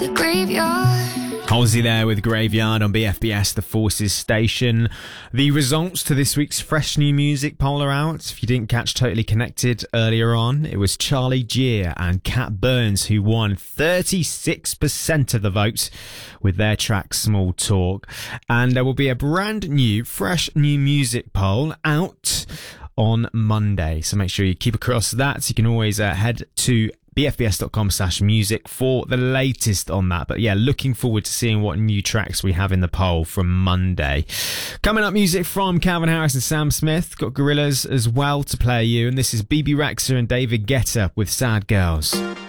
the graveyard. Halsey there with Graveyard on BFBS, the Forces station. The results to this week's Fresh New Music poll are out. If you didn't catch Totally Connected earlier on, it was Charlie Geer and Cat Burns who won 36% of the vote with their track Small Talk. And there will be a brand new Fresh New Music poll out on Monday. So make sure you keep across that. You can always head to bfbs.com/music for the latest on that. But yeah, looking forward to seeing what new tracks we have in the poll from Monday. Coming up, music from Calvin Harris and Sam Smith. Got Gorillaz as well to play you. And this is BB Rexha and David Guetta with Sad Girls.